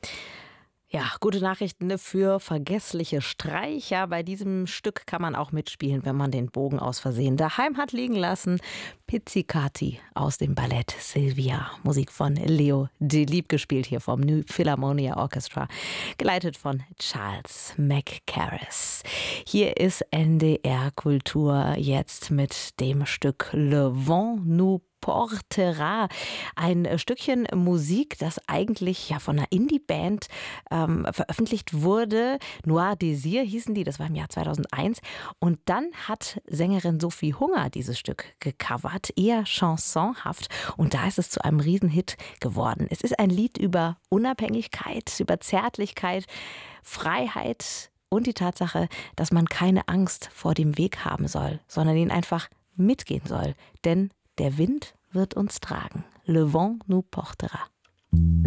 Ja, gute Nachrichten für vergessliche Streicher. Bei diesem Stück kann man auch mitspielen, wenn man den Bogen aus Versehen daheim hat liegen lassen. Pizzicati aus dem Ballett Silvia. Musik von Leo Delibes, gespielt hier vom New Philharmonia Orchestra, geleitet von Charles Mackerras. Hier ist NDR Kultur jetzt mit dem Stück Le Vent nous portera. Ein Stückchen Musik, das eigentlich ja von einer Indie-Band veröffentlicht wurde. Noir Désir hießen die, das war im Jahr 2001. Und dann hat Sängerin Sophie Hunger dieses Stück gecovert, eher chansonhaft. Und da ist es zu einem Riesenhit geworden. Es ist ein Lied über Unabhängigkeit, über Zärtlichkeit, Freiheit und die Tatsache, dass man keine Angst vor dem Weg haben soll, sondern ihn einfach mitgehen soll. Denn der Wind wird uns tragen. Le vent nous portera.